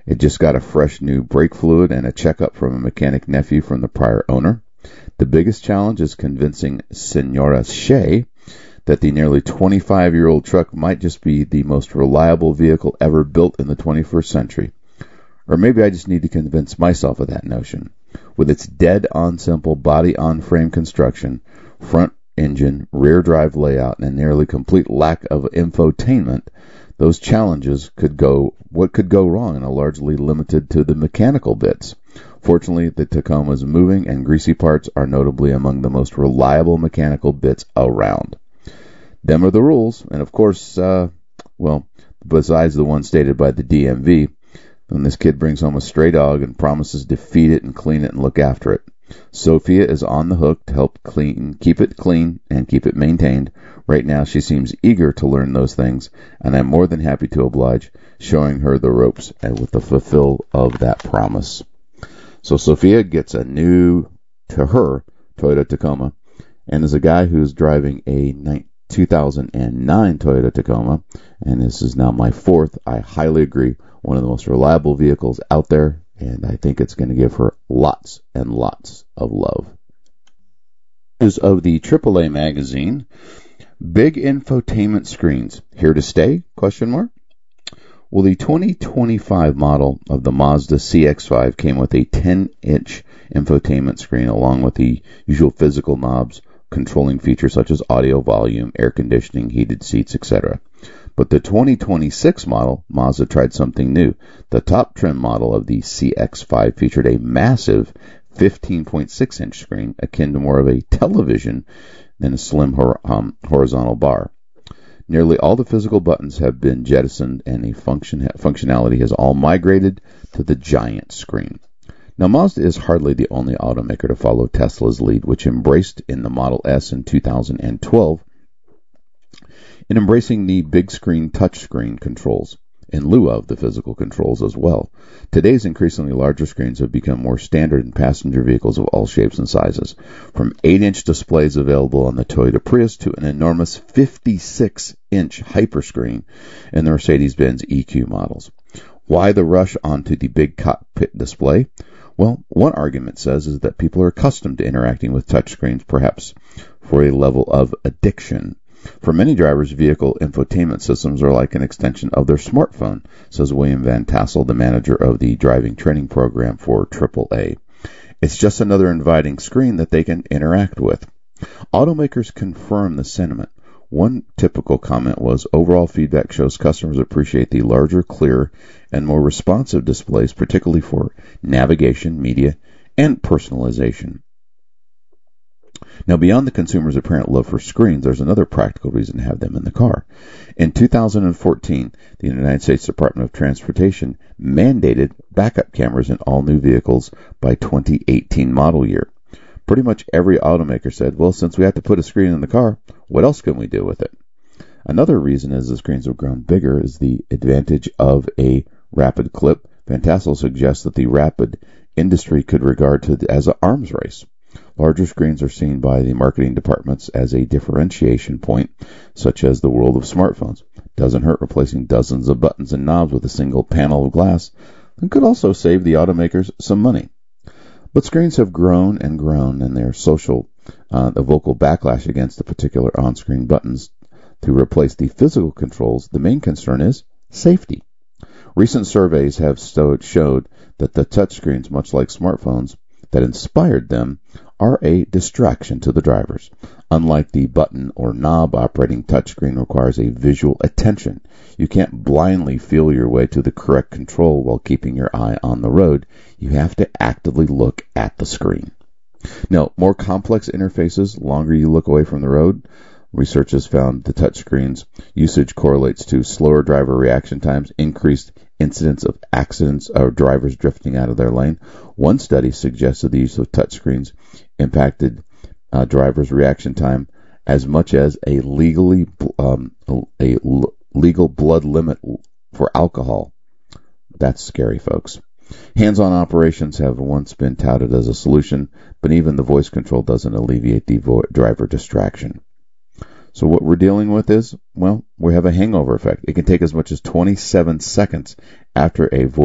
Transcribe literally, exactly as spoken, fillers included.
It just got a fresh new brake fluid and a checkup from a mechanic nephew from the prior owner. The biggest challenge is convincing Senora Shea that the nearly twenty-five-year-old truck might just be the most reliable vehicle ever built in the twenty-first century. Or maybe I just need to convince myself of that notion. With its dead-on simple body-on-frame construction, front engine, rear drive layout, and nearly complete lack of infotainment, those challenges could go, what could go wrong, and are largely limited to the mechanical bits. Fortunately, the Tacoma's moving and greasy parts are notably among the most reliable mechanical bits around. Them are the rules, and of course, uh, well, besides the one stated by the D M V, when this kid brings home a stray dog and promises to feed it and clean it and look after it. Sophia is on the hook to help clean, keep it clean and keep it maintained. Right now, she seems eager to learn those things, and I'm more than happy to oblige, showing her the ropes and with the fulfill of that promise. So Sophia gets a new, to her, Toyota Tacoma, and is a guy who's driving a two thousand nine Toyota Tacoma, and this is now my fourth. I highly agree. One of the most reliable vehicles out there, and I think it's going to give her lots and lots of love. News of the triple A magazine. Big infotainment screens here to stay? Question mark. Well, the twenty twenty-five model of the Mazda C X five came with a ten-inch infotainment screen along with the usual physical knobs controlling features such as audio, volume, air conditioning, heated seats, et cetera. But the twenty twenty-six model, Mazda tried something new. The top trim model of the C X five featured a massive fifteen point six inch screen, akin to more of a television than a slim hor- um, horizontal bar. Nearly all the physical buttons have been jettisoned, and the function functionality has all migrated to the giant screen. Now, Mazda is hardly the only automaker to follow Tesla's lead, which embraced in the Model S in two thousand twelve in embracing the big screen touchscreen controls, in lieu of the physical controls as well. Today's increasingly larger screens have become more standard in passenger vehicles of all shapes and sizes, from eight-inch displays available on the Toyota Prius to an enormous fifty-six inch hyperscreen in the Mercedes-Benz E Q models. Why the rush onto the big cockpit display? Well, one argument says is that people are accustomed to interacting with touchscreens, perhaps for a level of addiction. For many drivers, vehicle infotainment systems are like an extension of their smartphone, says William Van Tassel, the manager of the driving training program for triple A. It's just another inviting screen that they can interact with. Automakers confirm the sentiment. One typical comment was, overall feedback shows customers appreciate the larger, clearer, and more responsive displays, particularly for navigation, media, and personalization. Now, beyond the consumer's apparent love for screens, there's another practical reason to have them in the car. In two thousand fourteen, the United States Department of Transportation mandated backup cameras in all new vehicles by twenty eighteen model year. Pretty much every automaker said, well, since we have to put a screen in the car, what else can we do with it? Another reason as the screens have grown bigger is the advantage of a rapid clip. Van Tassel suggests that the rapid industry could regard to as an arms race. Larger screens are seen by the marketing departments as a differentiation point, such as the world of smartphones. Doesn't hurt replacing dozens of buttons and knobs with a single panel of glass, and could also save the automakers some money. But screens have grown and grown, and their social, uh, the vocal backlash against the particular on-screen buttons to replace the physical controls. The main concern is safety. Recent surveys have showed that the touchscreens, much like smartphones that inspired them, are a distraction to the drivers. Unlike the button or knob operating touchscreen requires a visual attention. You can't blindly feel your way to the correct control while keeping your eye on the road. You have to actively look at the screen. Now, more complex interfaces, longer you look away from the road. Research has found the touchscreen's usage correlates to slower driver reaction times, increased incidents of accidents or drivers drifting out of their lane. One study suggested the use of touchscreens impacted uh, drivers' reaction time as much as a legally um, a l- legal blood limit for alcohol. That's scary, folks. Hands-on operations have once been touted as a solution, but even the voice control doesn't alleviate the vo- driver distraction. So what we're dealing with is, well, we have a hangover effect. It can take as much as twenty-seven seconds after a voice